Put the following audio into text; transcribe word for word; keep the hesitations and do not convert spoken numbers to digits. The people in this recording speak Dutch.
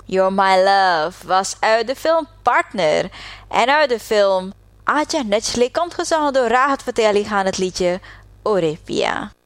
You're My Love was uit de film Partner. En uit de film Aja Nachle komt gezongen door Rahat Fateh Ali Khan het liedje Orefia.